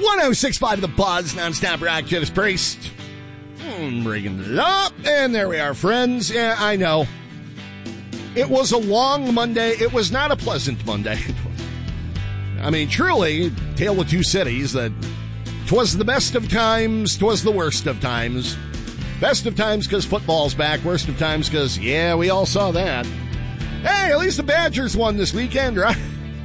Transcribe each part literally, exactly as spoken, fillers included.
one oh six point five The Buzz, nonstop rock, Judas Priest. I'm bringing it up, and there we are, friends. Yeah, I know. It was a long Monday. It was not a pleasant Monday. I mean, truly, tale of two cities, that 'twas the best of times, 'twas the worst of times. Best of times because football's back, worst of times because, yeah, we all saw that. Hey, at least the Badgers won this weekend, right?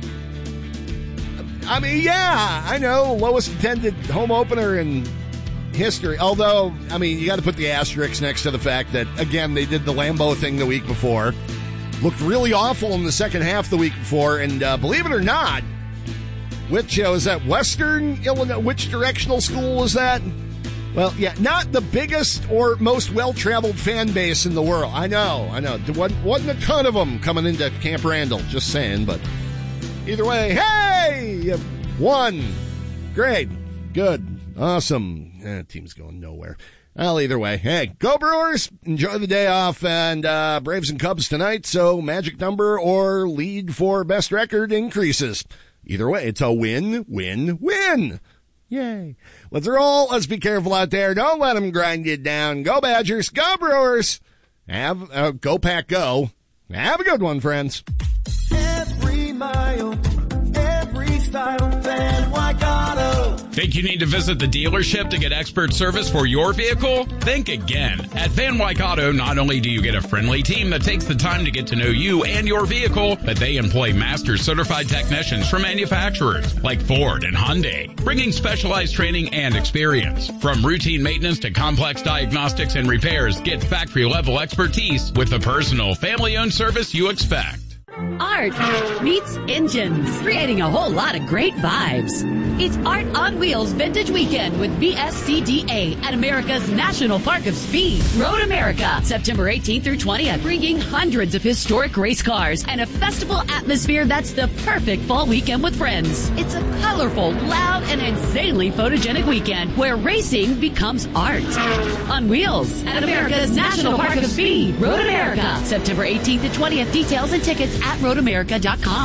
I mean, yeah, I know, lowest attended home opener in history. Although, I mean, you got to put the asterisk next to the fact that, again, they did the Lambeau thing the week before. Looked really awful in the second half the week before. And uh, believe it or not, which uh, was that Western Illinois? Which directional school was that? Well, yeah, not the biggest or most well-traveled fan base in the world. I know, I know. There wasn't, wasn't a ton of them coming into Camp Randall, just saying, but either way, hey, you won. Great. Good. Awesome. Eh, team's going nowhere. Well, either way, hey, go Brewers. Enjoy the day off, and uh, Braves and Cubs tonight, so magic number or lead for best record increases. Either way, it's a win, win, win. Yay. Let's roll. Let's be careful out there. Don't let them grind you down. Go Badgers. Go Brewers. Have uh, Go Pack Go. Have a good one, friends. Every mile, every style, Van Wyck Auto. Think you need to visit the dealership to get expert service for your vehicle? Think again. At Van Wyck Auto, not only do you get a friendly team that takes the time to get to know you and your vehicle, but they employ master certified technicians from manufacturers like Ford and Hyundai, bringing specialized training and experience. From routine maintenance to complex diagnostics and repairs, get factory-level expertise with the personal, family-owned service you expect. Art meets engines, creating a whole lot of great vibes. It's Art on Wheels Vintage Weekend with B S C D A at America's National Park of Speed, Road America, September eighteenth through twentieth, bringing hundreds of historic race cars and a festival atmosphere that's the perfect fall weekend with friends. It's a colorful, loud, and insanely photogenic weekend where racing becomes art. On Wheels at America's National Park of Speed, Road America, September eighteenth to twentieth. Details and tickets at road america dot com.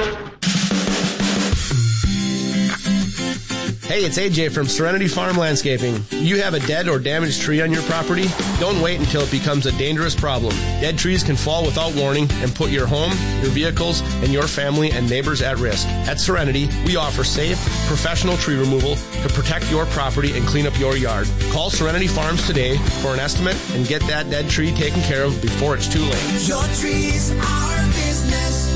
Hey, it's A J from Serenity Farm Landscaping. You have a dead or damaged tree on your property? Don't wait until it becomes a dangerous problem. Dead trees can fall without warning and put your home, your vehicles, and your family and neighbors at risk. At Serenity, we offer safe, professional tree removal to protect your property and clean up your yard. Call Serenity Farms today for an estimate and get that dead tree taken care of before it's too late. Your trees are business.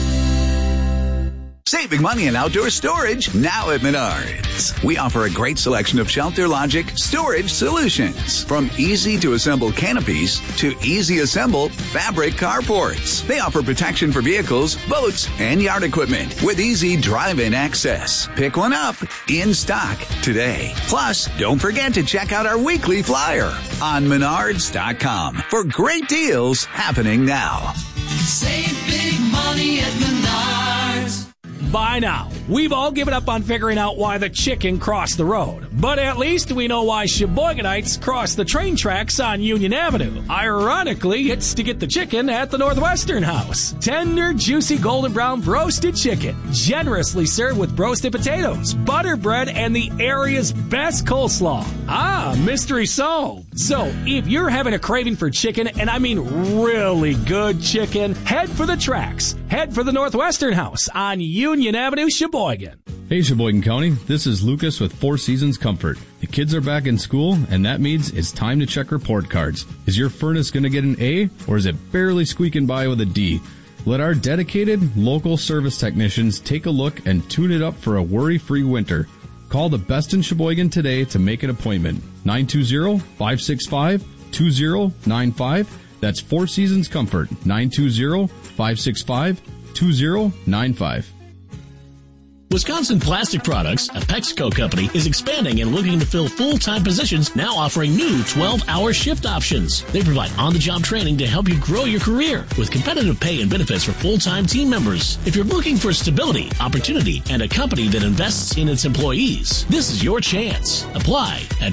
Saving money in outdoor storage now at Menards. We offer a great selection of Shelter Logic storage solutions. From easy-to-assemble canopies to easy-assemble fabric carports. They offer protection for vehicles, boats, and yard equipment with easy drive-in access. Pick one up in stock today. Plus, don't forget to check out our weekly flyer on menards dot com for great deals happening now. Save big money at Menards. By now, we've all given up on figuring out why the chicken crossed the road. But at least we know why Sheboygonites cross the train tracks on Union Avenue. Ironically, it's to get the chicken at the Northwestern House. Tender, juicy, golden brown roasted chicken. Generously served with roasted potatoes, butter bread, and the area's best coleslaw. Ah, mystery solved. So, if you're having a craving for chicken, and I mean really good chicken, head for the tracks. Head for the Northwestern House on Union Avenue, Sheboygan. Hey, Sheboygan County, this is Lucas with Four Seasons Comfort. The kids are back in school, and that means it's time to check report cards. Is your furnace going to get an A, or is it barely squeaking by with a D? Let our dedicated, local service technicians take a look and tune it up for a worry-free winter. Call the best in Sheboygan today to make an appointment. nine two zero, five six five, two zero nine five. That's Four Seasons Comfort, nine two zero, five six five, two zero nine five. Wisconsin Plastic Products, a Pexco company, is expanding and looking to fill full-time positions, now offering new twelve-hour shift options. They provide on-the-job training to help you grow your career with competitive pay and benefits for full-time team members. If you're looking for stability, opportunity, and a company that invests in its employees, this is your chance. Apply at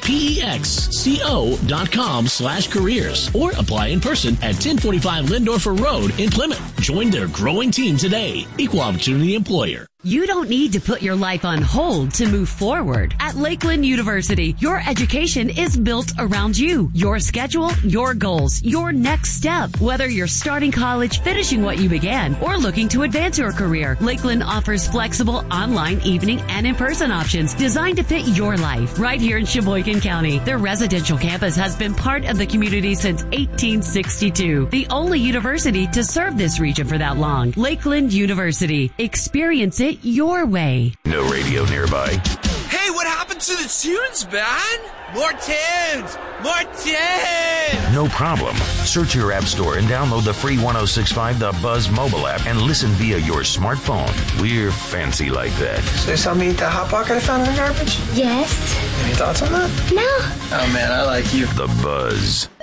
pexco.com slash careers or apply in person at ten forty-five Lindorfer Road in Plymouth. Join their growing team today. Equal Opportunity Employer. You don't need to put your life on hold to move forward. At Lakeland University, your education is built around you, your schedule, your goals, your next step. Whether you're starting college, finishing what you began, or looking to advance your career, Lakeland offers flexible online, evening, and in-person options designed to fit your life. Right here in Sheboygan County, their residential campus has been part of the community since eighteen sixty-two. The only university to serve this region for that long. Lakeland University. Experience it your way. No radio nearby. Hey, what happened to the tunes, man? More tunes! More tunes! No problem. Search your app store and download the free one oh six point five The Buzz mobile app and listen via your smartphone. We're fancy like that. So you saw me eat that Hot Pocket I found in the garbage? Yes. Any thoughts on that? No. Oh, man, I like you. The Buzz.